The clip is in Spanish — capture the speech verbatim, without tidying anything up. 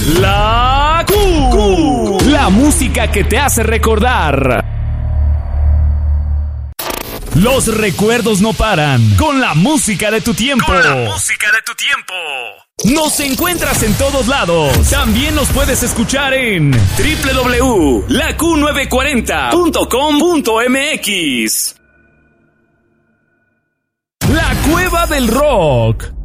La Q. La música que te hace recordar. Los recuerdos no paran con la música de tu tiempo. Con la música de tu tiempo. Nos encuentras en todos lados. También nos puedes escuchar en doble u doble u doble u punto la q novecientos cuarenta punto com punto m x. La Cueva del Rock.